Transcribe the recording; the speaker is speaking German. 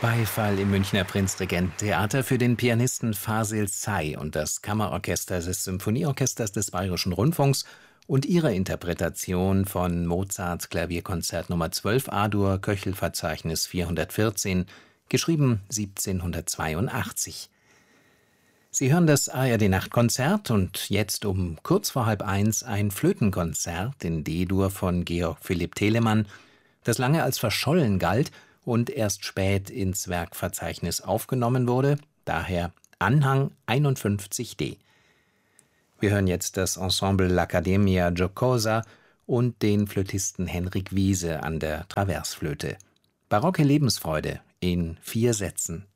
Beifall im Münchner Prinzregententheater für den Pianisten Fasil Say und das Kammerorchester des Symphonieorchesters des Bayerischen Rundfunks und ihrer Interpretation von Mozarts Klavierkonzert Nr. 12 A-Dur, Köchelverzeichnis 414, geschrieben 1782. Sie hören das ARD-Nachtkonzert und jetzt um kurz vor 12:30 ein Flötenkonzert in D-Dur von Georg Philipp Telemann, das lange als verschollen galt und erst spät ins Werkverzeichnis aufgenommen wurde, daher Anhang 51d. Wir hören jetzt das Ensemble L'Accademia Giocosa und den Flötisten Henrik Wiese an der Traversflöte. Barocke Lebensfreude in 4 Sätzen.